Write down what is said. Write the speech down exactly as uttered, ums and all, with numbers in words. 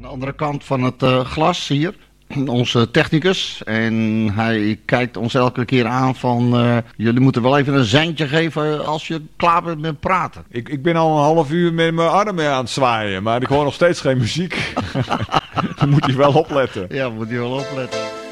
de andere kant van het uh, glas hier, onze technicus. En hij kijkt ons elke keer aan van, uh, jullie moeten wel even een seintje geven als je klaar bent met praten. Ik, ik ben al een half uur met mijn armen aan het zwaaien, maar ik hoor nog steeds geen muziek. Dan moet hij wel opletten. Ja, moet hij wel opletten.